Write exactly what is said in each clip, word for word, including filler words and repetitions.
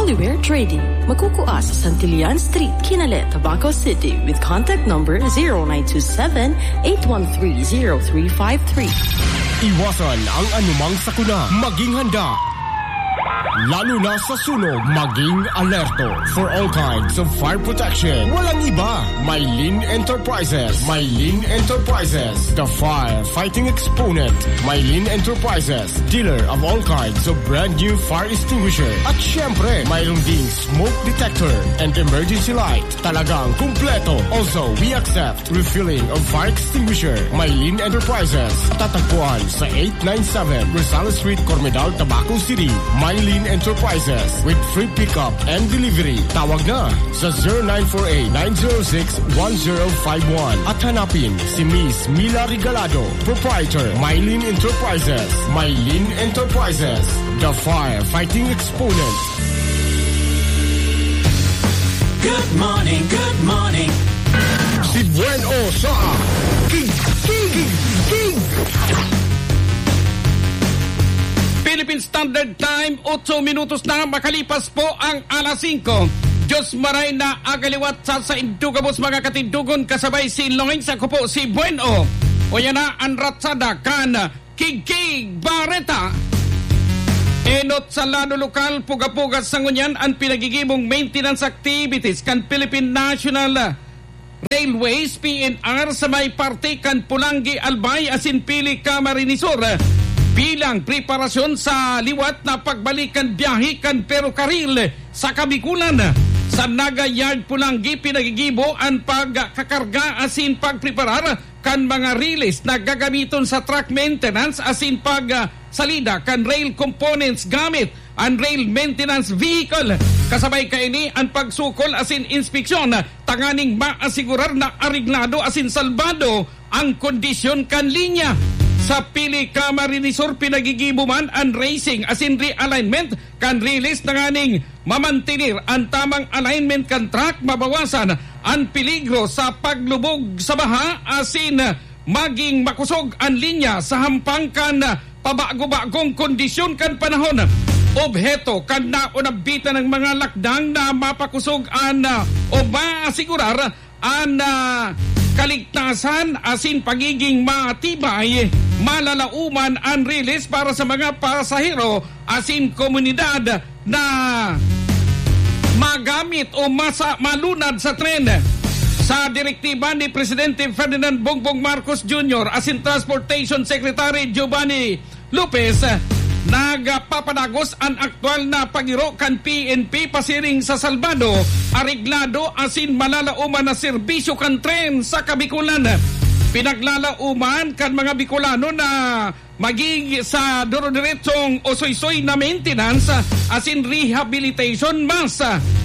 Holywear Trading. Magkukuha sa Santillan Street, Kinale, Tabaco City with contact number zero nine two seven, eight one three, zero three five three. Iwasan ang anumang sakuna. Maging handa. Lalo na sa sunog, maging alerto. For all kinds of fire protection, walang iba. Mylene Enterprises. Mylene Enterprises, the fire-fighting exponent. Mylene Enterprises, dealer of all kinds of brand new fire extinguisher. At syempre, mayroon ding smoke detector and emergency light. Talagang kumpleto. Also, we accept refilling of fire extinguisher. Mylene Enterprises, tatagpuan sa eight ninety-seven Rosales Street, Cormedal, Tabaco City. Mylene Enterprises with free pickup and delivery. Tawag na sa zero nine four eight, nine zero six, one zero five one at hanapin si Miss Mila Regalado, proprietor, Mylene Enterprises. Mylene Enterprises, the fire-fighting exponent. Good morning, good morning. Si Bueno sa King, King, King. Philippine Standard Time, eight minutos na makalipas po ang alas singko. Diyos maray na agaliwat sa sa indugabos mga katindugon kasabay si Loins. Ako po si Bueno. O yan na ang ratsada kan Kigkig Bareta. Enot sa lano lokal, puga-pugas sa ngunyan ang pinagigibong maintenance activities kan Philippine National Railways P N R sa may parte kan Pulangi Albay asin Pili Camarinesor. Bilang preparasyon sa liwat na pagbalikan biyahe kan Perocarril sa Kabikulan. Sa Naga Yard Pulangi pinagigibo ang pagkakarga asin pagpreparar kan mga rilis na gagamiton sa truck maintenance asin pag uh, salida kan rail components gamit ang rail maintenance vehicle. Kasabay kaini ang pagsukol asin inspeksyon tanganing maasigurar na ariglado asin salbado ang kondisyon kan linya. Sa Pili Camarinesor pinagigibuman ang racing asin realignment kan release na nganing mamantinir ang tamang alignment kan track, mabawasan ang peligro sa paglubog sa baha asin maging makusog ang linya sa hampang kan pabago-bagong kondisyon kan panahon. Obheto kan naunabita ng mga lakdang na mapakusog an o maasigurar ang uh, kaligtasan asin pagiging matibay, malalauman ang release para sa mga pasahero asin komunidad na magamit o masa malunad sa tren. Sa direktiba ni Presidente Ferdinand Bongbong Marcos Junior asin Transportation Secretary Giovanni Lopez, nagapapadagos ang aktual na pagiro kan P N P pasiring sa salbado, ariglado asin malalauman na serbisyo kan tren sa Kabikulan. Pinaglalauman kan mga Bicolano na maging sa duro-diretsong o soy-soy na maintenance asin rehabilitation mas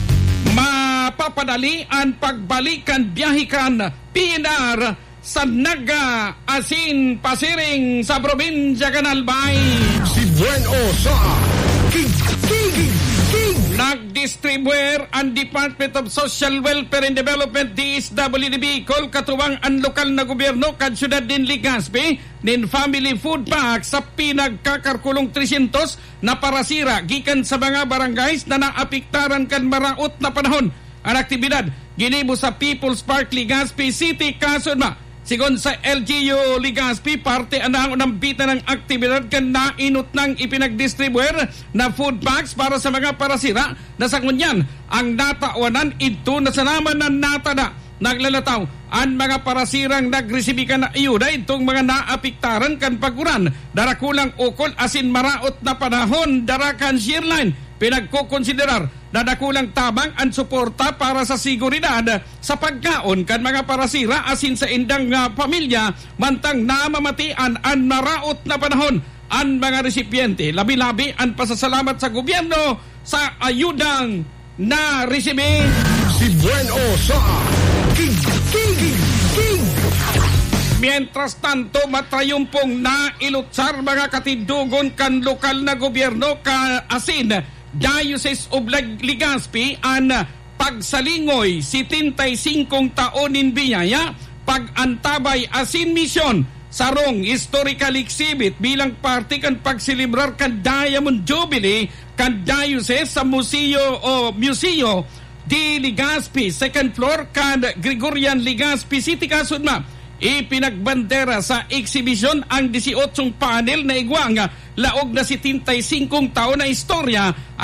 mapapadali ang pagbalikan biyahikan P N R sa Naga asin pasiring sa probinsya kan Albay. Si Bueno sa King, King, King. Nag-distribuer ang Department of Social Welfare and Development D S W D Bicol katuwang ang lokal na gobyerno kan syudad din Legazpi nin family food pack sa pinagkakarkulong three hundred na parasira gikan sa mga barangays na naapektaran kan maraot na panahon. Ang aktibidad ginibo sa People's Park Legazpi City Kasunma. Sigon sa L G U Legazpi, parte anang unambita ng aktibidad kan nainot ng ipinagdistribuer na food packs para sa mga parasira na sa ngunyan ang natawanan ito na sa naman ng natada. Naglalataw ang mga parasirang nagresibi ka na ayuda itong mga naapiktaran kan paguran. Darakulang ukol asin maraot na panahon darakan shearline. Pinagkukonsiderar na dakulang tabang ang suporta para sa seguridad sa pagkaon kan mga parasira asin sa indang uh, pamilya mantang namamatian ang maraot na panahon ang mga resipyente. Labi-labi ang pasasalamat sa gobyerno sa ayudang na resibi. Si Bueno sa King, King, King. Mientras tanto, matrayumpong nailutsar mga katindugon kan lokal na gobyerno ka asin Diocese of Legazpi ang pagsalingoy setenta-y-cinco taonin biyaya pag-antabay asin misyon sarong historical exhibit bilang parte kan pagsilibrar kan Diamond Jubilee kan Diocese sa Museo o Museo di Legazpi, second floor kan Gregorian Legazpi City. Kasud ma, ipinagbandera sa eksibisyon ang eighteen panel na igwang laog na setenta y cinco taon na istorya